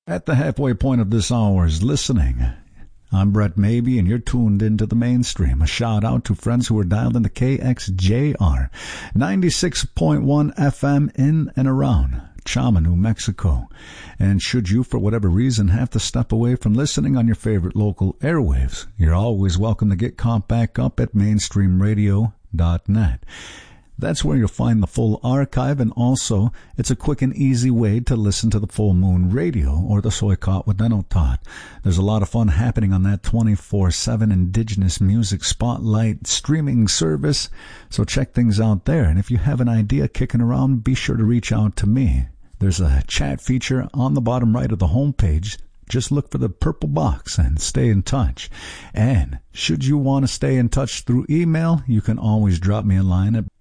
At the halfway point of this hour's listening, I'm Brett Mabee, and you're tuned into the mainstream. A shout out to friends who are dialed into KXJR 96.1 FM in and around Chama, New Mexico. And should you, for whatever reason, have to step away from listening on your favorite local airwaves, you're always welcome to get caught back up at mainstreamradio.net. That's where you'll find the full archive, and also it's a quick and easy way to listen to the Full Moon Radio or the Soykot Wadenotot. There's a lot of fun happening on that 24/7 Indigenous Music Spotlight streaming service, so check things out there. And if you have an idea kicking around, be sure to reach out to me. There's a chat feature on the bottom right of the homepage. Just look for the purple box and stay in touch. And should you want to stay in touch through email, you can always drop me a line at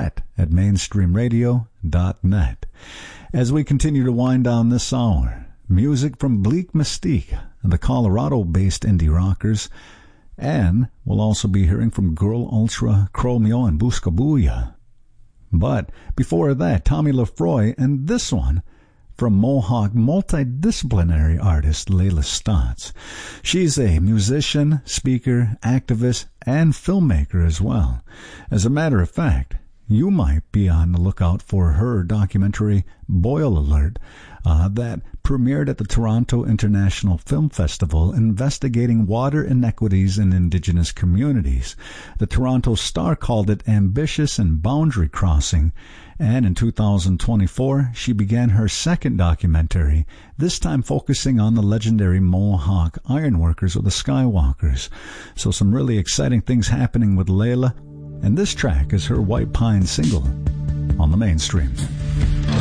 brett@mainstreamradio.net. As we continue to wind down this hour, music from Bleak Mystique, the Colorado-based indie rockers, and we'll also be hearing from Girl Ultra, Chromeo, and Buscabuya. But before that, Tommy Lefroy, and this one from Mohawk multidisciplinary artist Layla Stotts. She's a musician, speaker, activist, and filmmaker as well. As a matter of fact, you might be on the lookout for her documentary, Boil Alert, that premiered at the Toronto International Film Festival, investigating water inequities in Indigenous communities. The Toronto Star called it ambitious and boundary crossing, and in 2024, she began her second documentary, this time focusing on the legendary Mohawk ironworkers, or the Skywalkers. So some really exciting things happening with Layla. And this track is her White Pine single on the mainstream.